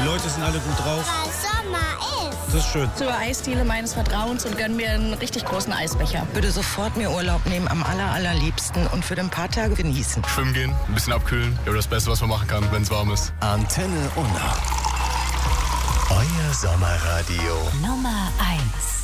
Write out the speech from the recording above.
Die Leute sind alle gut drauf. Weil Sommer ist. Das ist schön. Zur Eisdiele meines Vertrauens und gönn mir einen richtig großen Eisbecher. Würde sofort mir Urlaub nehmen, am allerliebsten und für ein paar Tage genießen. Schwimmen gehen, ein bisschen abkühlen. Ja, das Beste, was man machen kann, wenn es warm ist. Antenne Unna. Euer Sommerradio. Nummer 1.